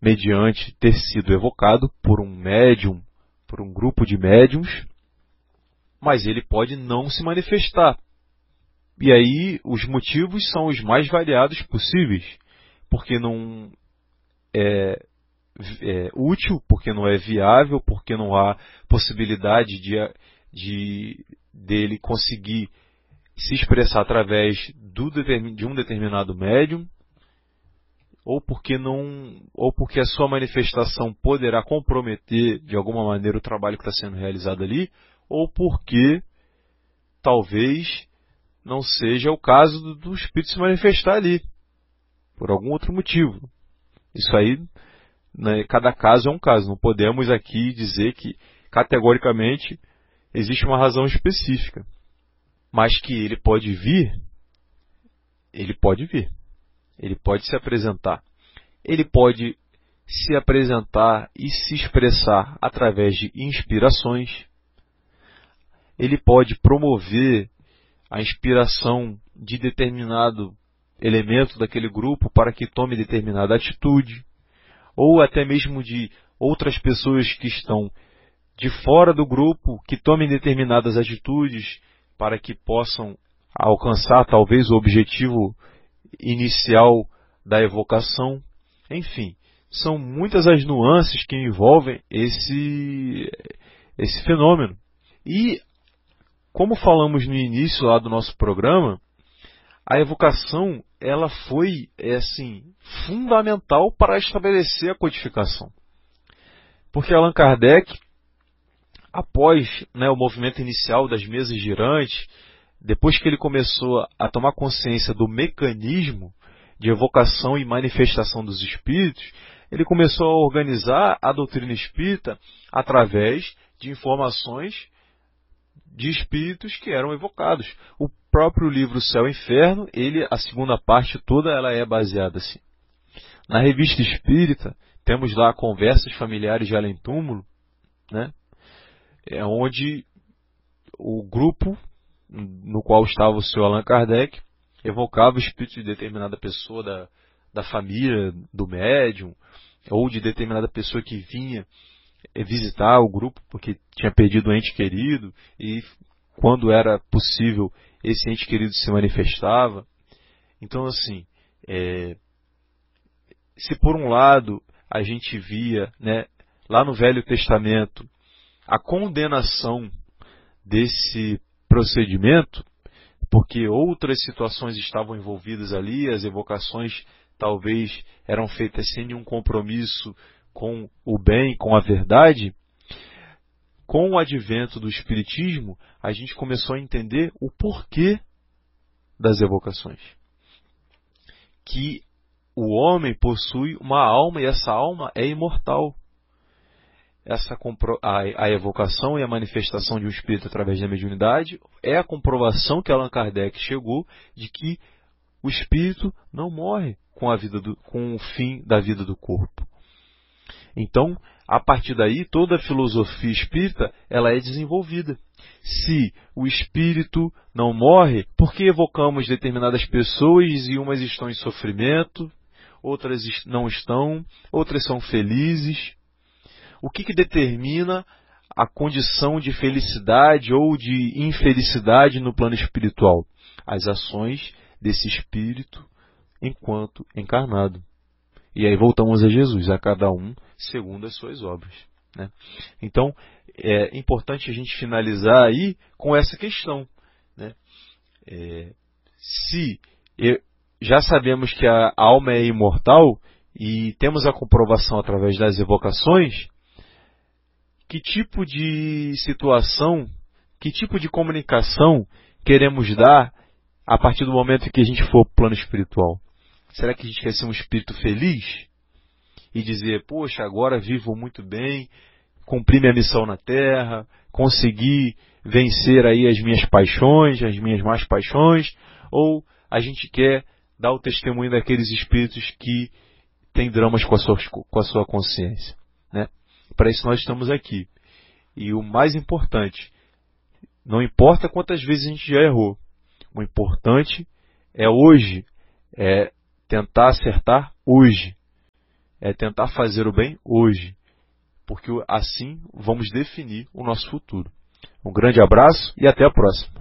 mediante ter sido evocado por um médium, por um grupo de médiums, mas ele pode não se manifestar. E aí os motivos são os mais variados possíveis, porque não é útil, porque não é viável, porque não há possibilidade dele conseguir se expressar através de um determinado médium, ou porque a sua manifestação poderá comprometer de alguma maneira o trabalho que está sendo realizado ali, ou porque talvez não seja o caso do espírito se manifestar ali, por algum outro motivo. Isso aí, né, cada caso é um caso. Não podemos aqui dizer que categoricamente existe uma razão específica. Mas que ele pode vir, ele pode vir. Ele pode se apresentar. Ele pode se apresentar e se expressar através de inspirações. Ele pode promover a inspiração de determinado elemento daquele grupo para que tome determinada atitude. Ou até mesmo de outras pessoas que estão de fora do grupo, que tomem determinadas atitudes para que possam alcançar talvez o objetivo inicial da evocação. Enfim, são muitas as nuances que envolvem esse fenômeno. E, como falamos no início lá do nosso programa, a evocação ela foi fundamental para estabelecer a codificação. Porque Allan Kardec, após o movimento inicial das mesas girantes, depois que ele começou a tomar consciência do mecanismo de evocação e manifestação dos espíritos, ele começou a organizar a doutrina espírita através de informações de espíritos que eram evocados. O próprio livro Céu e Inferno, a segunda parte toda, ela é baseada assim. Na Revista Espírita, temos lá Conversas Familiares de Além Túmulo, né? É onde o grupo no qual estava o Sr. Allan Kardec evocava o espírito de determinada pessoa da família, do médium, ou de determinada pessoa que vinha visitar o grupo porque tinha perdido um ente querido, e quando era possível esse ente querido se manifestava. Então, assim, se por um lado a gente via, lá no Velho Testamento, a condenação desse procedimento, porque outras situações estavam envolvidas ali, as evocações talvez eram feitas sem nenhum compromisso com o bem, com a verdade. Com o advento do Espiritismo, a gente começou a entender o porquê das evocações. Que o homem possui uma alma e essa alma é imortal. A evocação e a manifestação de um espírito através da mediunidade é a comprovação que Allan Kardec chegou de que o espírito não morre com o fim da vida do corpo. Então, a partir daí, toda a filosofia espírita ela é desenvolvida. Se o espírito não morre, por que evocamos determinadas pessoas e umas estão em sofrimento, outras não estão, outras são felizes? O que determina a condição de felicidade ou de infelicidade no plano espiritual? As ações desse espírito enquanto encarnado. E aí voltamos a Jesus, a cada um segundo as suas obras, né? Então, é importante a gente finalizar aí com essa questão, né? Se já sabemos que a alma é imortal e temos a comprovação através das evocações, que tipo de situação, que tipo de comunicação queremos dar a partir do momento que a gente for para o plano espiritual? Será que a gente quer ser um espírito feliz? E dizer, poxa, agora vivo muito bem, cumpri minha missão na Terra, consegui vencer aí as minhas paixões, as minhas más paixões? Ou a gente quer dar o testemunho daqueles espíritos que têm dramas com a sua consciência, né? Para isso nós estamos aqui. E o mais importante, não importa quantas vezes a gente já errou, o importante é hoje, é tentar acertar hoje. é tentar fazer o bem hoje, porque assim vamos definir o nosso futuro. Um grande abraço e até a próxima.